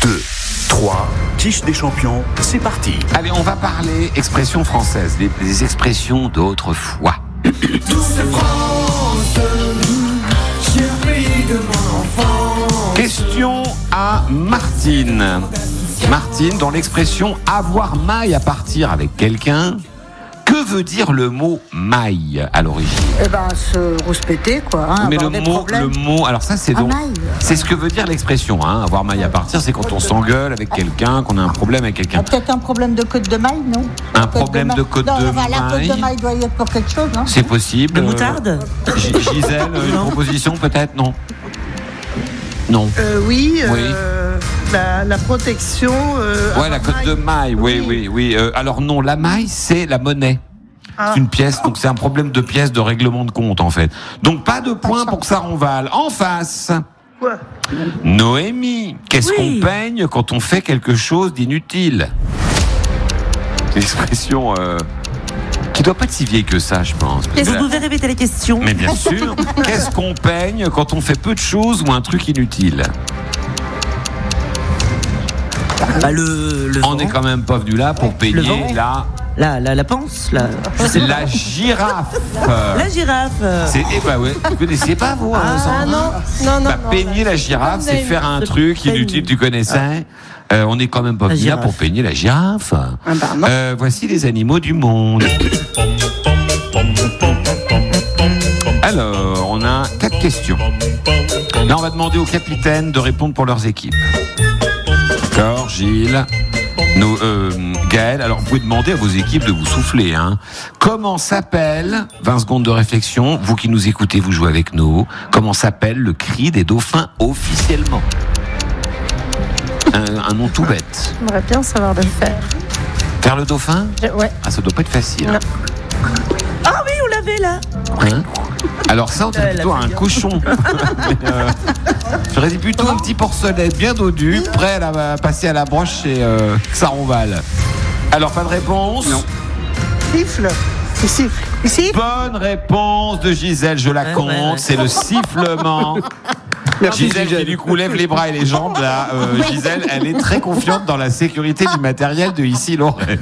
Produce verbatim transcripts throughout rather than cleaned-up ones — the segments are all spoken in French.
deux, trois, quiche des champions, c'est parti. Allez, on va parler expressions françaises, des, des expressions d'autrefois. Question à Martine. Martine, dans l'expression avoir maille à partir avec quelqu'un, que veut dire le mot maille à l'origine? Eh ben, se rouspéter, quoi. Hein, Mais le des mot, problèmes. le mot, alors ça c'est Ah, donc, maille. c'est ce que veut dire l'expression, hein, avoir maille à partir, c'est quand on s'engueule avec quelqu'un, qu'on a un problème avec Ah, quelqu'un. peut-être un problème de côte de maille, non? Un La côte problème de maille. côte non, de enfin, La côte maille. de maille doit y être pour quelque chose, non? C'est possible. De Euh, moutarde G- Gisèle, une proposition peut-être? Non. Non. Euh, oui, Oui. euh, la, la protection. Euh, Ouais, la côte de maille, oui, oui, oui. Euh, alors non, la maille, c'est la monnaie. Ah. C'est une pièce, donc c'est un problème de pièce de règlement de compte, en fait. Donc pas de points pour Saronval. En face, Quoi? Noémie, qu'est-ce Oui. qu'on peigne quand on fait quelque chose d'inutile? C'est une expression euh, qui doit pas être si vieille que ça, je pense. Parce Est-ce que que la- vous pouvez répéter la question? Mais bien sûr, qu'est-ce qu'on peigne quand on fait peu de choses ou un truc inutile? Bah, le, le On vent. n'est quand même pas venu là pour Le peigner vent. la, La, la, la panse, la, je sais pas. la girafe. La girafe. C'est, eh ben ouais, vous connaissiez pas vous, hein, Sandra? Ah non, non, non. Bah, non, peigner là, la girafe, vous c'est avez- faire un Je truc peigne. inutile, tu connaissais. Euh, on n'est quand même pas La venu là girafe. pour peigner la girafe. Ah, bah, non. Euh, voici les animaux du monde. Alors, on a quatre questions. Là, on va demander aux capitaines de répondre pour leurs équipes. D'accord, Gilles, nous, euh, Gaël. Alors, vous pouvez demander à vos équipes de vous souffler. Hein. Comment s'appelle, vingt secondes de réflexion, vous qui nous écoutez, vous jouez avec nous, comment s'appelle le cri des dauphins officiellement? un, un nom tout bête. J'aimerais bien savoir le faire. Faire le dauphin? Je- Ouais. Ah, ça doit pas être facile. Hein. Ah oui, on l'avait là. Hein Alors ça, on dirait Elle a plutôt fait un bien. cochon. Mais, euh, j'aurais dit plutôt un petit porcelet bien dodu, prêt à, la- à passer à la broche chez euh, Saronval. Alors, pas de réponse? Non. Siffle. Il siffle. Il siffle. Bonne réponse de Gisèle, je la Ouais, compte, ouais, ouais. c'est le sifflement. Merci, Gisèle qui du coup lève les bras et les jambes là. Euh, Gisèle, elle est très confiante dans la sécurité du matériel de ici Lorraine.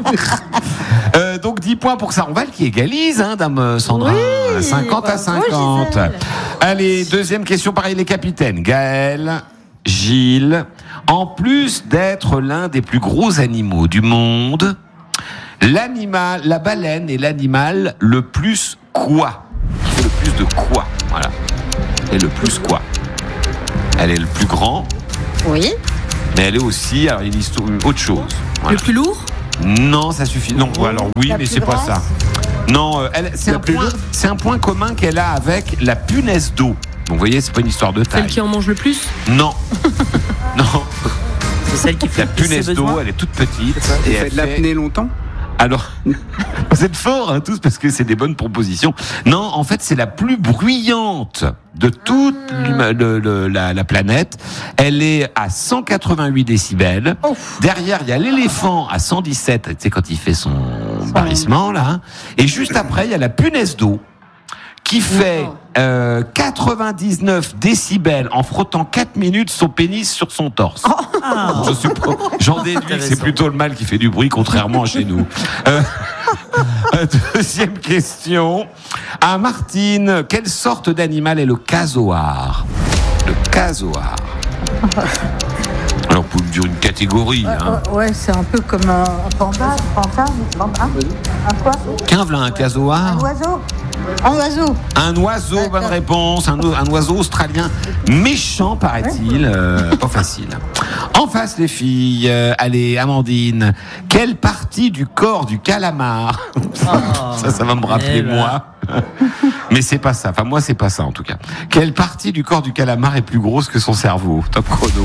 Euh, donc dix points pour Saronval qui égalise, hein, dame Sandra. Oui, cinquante à bravo, cinquante. Gisèle. Allez, deuxième question, pareil, les capitaines. Gaël, Gilles, en plus d'être l'un des plus gros animaux du monde, l'animal, la baleine est l'animal le plus quoi? Qui fait le plus de quoi? Voilà. Et le plus quoi? Elle est le plus grand, Oui. mais elle est aussi, alors il y a une histoire, une autre chose. Voilà. Le plus lourd? Non, ça suffit. Non, alors oui, La mais plus c'est pas grasse. ça. Non, euh, elle, c'est La un plus point, lourde. c'est un point commun qu'elle a avec la punaise d'eau. Donc, vous voyez, c'est pas une histoire de taille. Celle qui en mange le plus? Non, non. C'est celle qui fait La le plus punaise ses d'eau, besoins. elle est toute petite. Et Et fait elle de l'apnée longtemps? Alors, vous êtes forts hein, tous parce que c'est des bonnes propositions. Non, en fait, c'est la plus bruyante de toute l'huma- le- le- la, la planète. Elle est à cent quatre-vingt-huit décibels. Derrière, il y a l'éléphant à cent dix-sept, tu sais, quand il fait son barrissement, là. hein. Et juste après, il y a la punaise d'eau qui fait euh, quatre-vingt-dix-neuf décibels en frottant quatre minutes son pénis sur son torse. Ah. Je suppose. J'en déduis que c'est Intéressant. plutôt le mâle qui fait du bruit, contrairement à chez nous. Euh, deuxième question. À Martine, quelle sorte d'animal est le casoar? Le casoar. Alors, vous pouvez me dire une catégorie. Hein. Euh, ouais, c'est un peu comme un, un panda, un panda, un, un, un quoi? Qu'un v'là un Un casoar? oiseau. Un oiseau. Un oiseau, bonne réponse. Un, o- un oiseau australien méchant, paraît-il. Euh, pas facile. En face, les filles. Euh, allez, Amandine. Quelle partie du corps du calamar? Ça, ça va me rappeler Eh ben. moi. Mais c'est pas ça. Enfin, moi, c'est pas ça, en tout cas. Quelle partie du corps du calamar est plus grosse que son cerveau? Top chrono.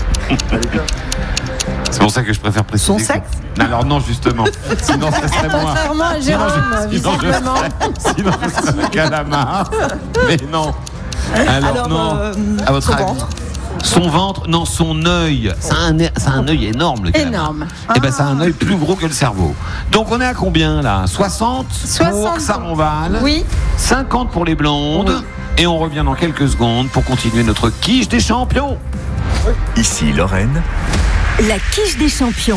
C'est pour ça que je préfère préciser. Son que- sexe? Non, alors non, justement. Sinon, ça serait moi. Contrairement à Sinon, Jérôme, je, sinon, je visiblement. serais, sinon, je serais un calamar. Mais non. Alors, Alors, non. euh, à votre son avis. ventre. Son ventre, non, son œil. Ça a un, ça a un œil énorme, le calamar. Énorme. Eh ben, ça a un œil plus gros que le cerveau. Donc, on est à combien, là? soixante pour soixante. Saronval. Oui. cinquante pour les blondes. Et on revient dans quelques secondes pour continuer notre quiche des champions. Ici Lorraine. La quiche des champions.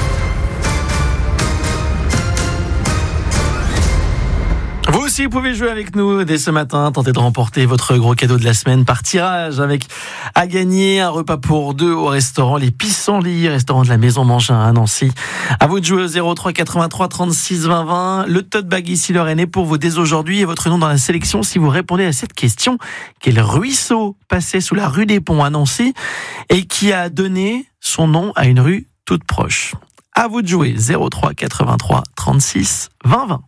Vous aussi, vous pouvez jouer avec nous dès ce matin. Tentez de remporter votre gros cadeau de la semaine par tirage avec à gagner un repas pour deux au restaurant Les Pissenlits, restaurant de la Maison Mangin à Nancy. À vous de jouer au zéro trois quatre-vingt-trois trente-six vingt vingt. Le tote bag ici Lorraine est pour vous dès aujourd'hui et votre nom dans la sélection si vous répondez à cette question. Quel ruisseau passait sous la rue des Ponts à Nancy et qui a donné son nom à une rue toute proche? À vous de jouer. zéro trois quatre-vingt-trois trente-six vingt vingt.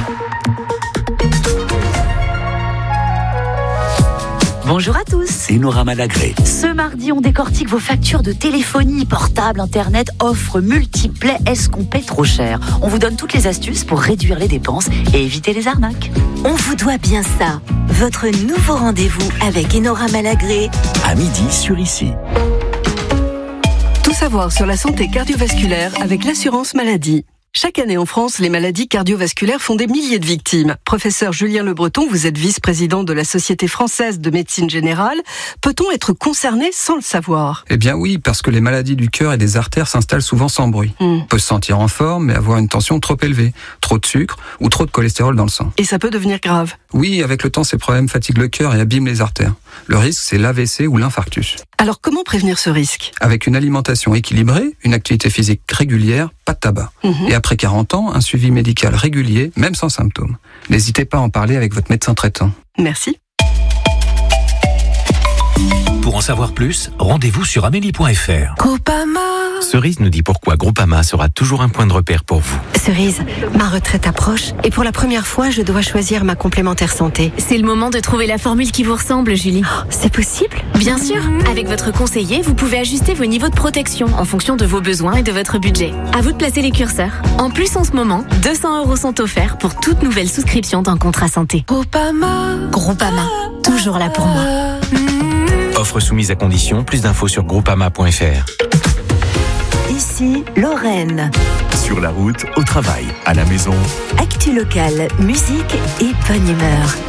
Bonjour à tous. Enora Malagré. Ce mardi, on décortique vos factures de téléphonie, portable, internet, offres multiples. Est-ce qu'on paie trop cher? On vous donne toutes les astuces pour réduire les dépenses et éviter les arnaques. On vous doit bien ça. Votre nouveau rendez-vous avec Enora Malagré. À midi sur Ici. Tout savoir sur la santé cardiovasculaire avec l'assurance maladie. Chaque année en France, les maladies cardiovasculaires font des milliers de victimes. Professeur Julien Le Breton, vous êtes vice-président de la Société française de médecine générale. Peut-on être concerné sans le savoir? Eh bien oui, parce que les maladies du cœur et des artères s'installent souvent sans bruit. Mm. On peut se sentir en forme, mais avoir une tension trop élevée, trop de sucre ou trop de cholestérol dans le sang. Et ça peut devenir grave? Oui, avec le temps, ces problèmes fatiguent le cœur et abîment les artères. Le risque, c'est l'A V C ou l'infarctus. Alors comment prévenir ce risque? Avec une alimentation équilibrée, une activité physique régulière, pas de tabac. Mm-hmm. Et après quarante ans, un suivi médical régulier, même sans symptômes. N'hésitez pas à en parler avec votre médecin traitant. Merci. Pour en savoir plus, rendez-vous sur amélie point f r. Groupama. Cerise nous dit pourquoi Groupama sera toujours un point de repère pour vous. Cerise, ma retraite approche et pour la première fois, je dois choisir ma complémentaire santé. C'est le moment de trouver la formule qui vous ressemble, Julie. Oh, c'est possible? Bien sûr. Avec votre conseiller, vous pouvez ajuster vos niveaux de protection en fonction de vos besoins et de votre budget. À vous de placer les curseurs. En plus, en ce moment, deux cents euros sont offerts pour toute nouvelle souscription d'un contrat santé. Groupama. Groupama, toujours là pour moi. Offre soumise à condition. Plus d'infos sur groupama point f r. Ici Lorraine. Sur la route, au travail, à la maison. Actu locale, musique et bonne humeur.